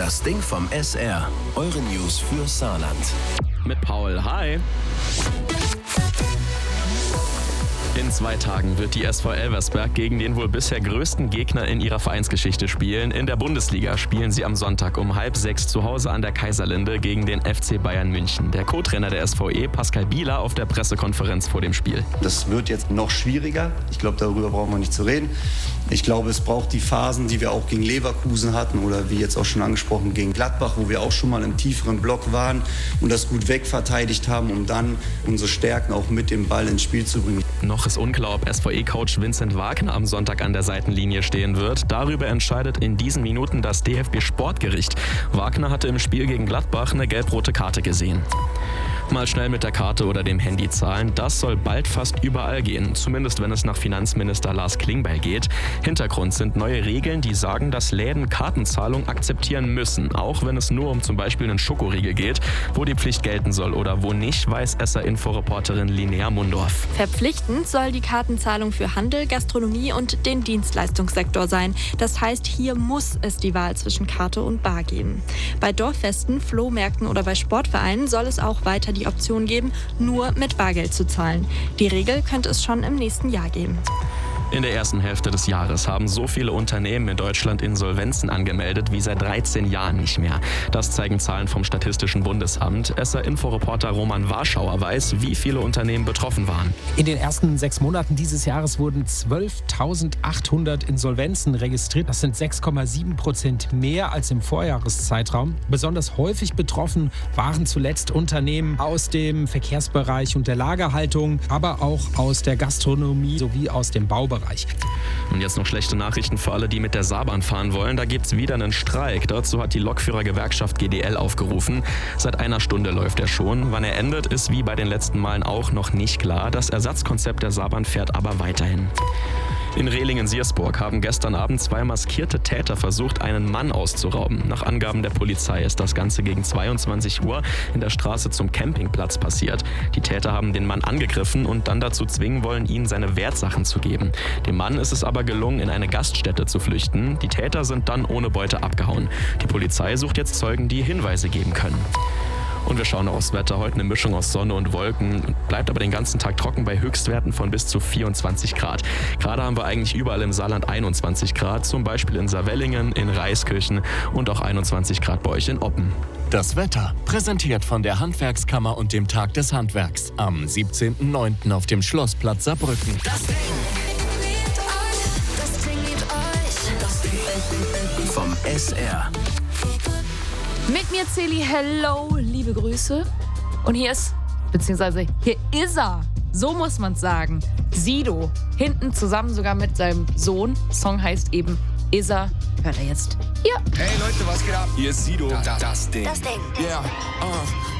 Das Ding vom SR. Eure News für Saarland. Mit Paul. Hi. In 2 Tagen wird die SV Elversberg gegen den wohl bisher größten Gegner in ihrer Vereinsgeschichte spielen. In der Bundesliga spielen sie am Sonntag um 5:30 zu Hause an der Kaiserlinde gegen den FC Bayern München. Der Co-Trainer der SVE, Pascal Bieler, auf der Pressekonferenz vor dem Spiel. Das wird jetzt noch schwieriger. Ich glaube, darüber brauchen wir nicht zu reden. Ich glaube, es braucht die Phasen, die wir auch gegen Leverkusen hatten oder wie jetzt auch schon angesprochen gegen Gladbach, wo wir auch schon mal im tieferen Block waren und das gut wegverteidigt haben, um dann unsere Stärken auch mit dem Ball ins Spiel zu bringen. Noch ist unklar, ob SVE-Coach Vincent Wagner am Sonntag an der Seitenlinie stehen wird. Darüber entscheidet in diesen Minuten das DFB-Sportgericht. Wagner hatte im Spiel gegen Gladbach eine gelb-rote Karte gesehen. Mal schnell mit der Karte oder dem Handy zahlen, das soll bald fast überall gehen, zumindest wenn es nach Finanzminister Lars Klingbeil geht. Hintergrund sind neue Regeln, die sagen, dass Läden Kartenzahlung akzeptieren müssen, auch wenn es nur um zum Beispiel einen Schokoriegel geht. Wo die Pflicht gelten soll oder wo nicht, weiß SR-Info-Reporterin Linnea Mundorf. Verpflichtend soll die Kartenzahlung für Handel, Gastronomie und den Dienstleistungssektor sein. Das heißt, hier muss es die Wahl zwischen Karte und Bar geben. Bei Dorffesten, Flohmärkten oder bei Sportvereinen soll es auch weiter die Option geben, nur mit Bargeld zu zahlen. Die Regel könnte es schon im nächsten Jahr geben. In der ersten Hälfte des Jahres haben so viele Unternehmen in Deutschland Insolvenzen angemeldet wie seit 13 Jahren nicht mehr. Das zeigen Zahlen vom Statistischen Bundesamt. SR-Info-Reporter Roman Warschauer weiß, wie viele Unternehmen betroffen waren. In den ersten 6 Monaten dieses Jahres wurden 12.800 Insolvenzen registriert. Das sind 6,7% mehr als im Vorjahreszeitraum. Besonders häufig betroffen waren zuletzt Unternehmen aus dem Verkehrsbereich und der Lagerhaltung, aber auch aus der Gastronomie sowie aus dem Baubereich. Und jetzt noch schlechte Nachrichten für alle, die mit der Saarbahn fahren wollen. Da gibt's wieder einen Streik. Dazu hat die Lokführergewerkschaft GDL aufgerufen. Seit einer Stunde läuft er schon. Wann er endet, ist wie bei den letzten Malen auch noch nicht klar. Das Ersatzkonzept der Saarbahn fährt aber weiterhin. In Rehlingen-Siersburg haben gestern Abend 2 maskierte Täter versucht, einen Mann auszurauben. Nach Angaben der Polizei ist das Ganze gegen 22 Uhr in der Straße zum Campingplatz passiert. Die Täter haben den Mann angegriffen und dann dazu zwingen wollen, ihm seine Wertsachen zu geben. Dem Mann ist es aber gelungen, in eine Gaststätte zu flüchten. Die Täter sind dann ohne Beute abgehauen. Die Polizei sucht jetzt Zeugen, die Hinweise geben können. Und wir schauen noch aufs Wetter. Heute eine Mischung aus Sonne und Wolken. Bleibt aber den ganzen Tag trocken bei Höchstwerten von bis zu 24 Grad. Gerade haben wir eigentlich überall im Saarland 21 Grad. Zum Beispiel in Saarwellingen, in Reiskirchen und auch 21 Grad bei euch in Oppen. Das Wetter, präsentiert von der Handwerkskammer und dem Tag des Handwerks. Am 17.09. auf dem Schlossplatz Saarbrücken. Das Ding liebt euch. Das Ding Vom SR. Mit mir Celi, hello, liebe Grüße. Und hier ist er, so muss man es sagen, Sido, hinten zusammen sogar mit seinem Sohn. Song heißt eben Isa, hört er jetzt hier. Hey Leute, was geht ab? Hier ist Sido. Das Ding. Das Ding. Yeah.